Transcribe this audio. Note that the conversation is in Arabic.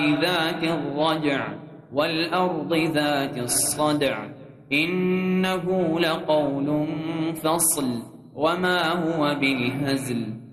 ذات الرجع والأرض ذات الصدع إنه لقول فصل وما هو بالهزل